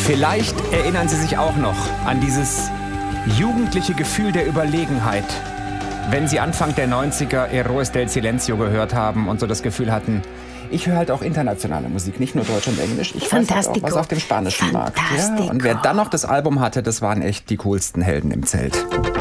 Vielleicht erinnern Sie sich auch noch an dieses jugendliche Gefühl der Überlegenheit, wenn Sie Anfang der 90er Héroes del Silencio gehört haben und so das Gefühl hatten, ich höre halt auch internationale Musik, nicht nur Deutsch und Englisch. Ich weiß halt auch was auf dem spanischen Markt. Ja, und wer dann noch das Album hatte, das waren echt die coolsten Helden im Zelt.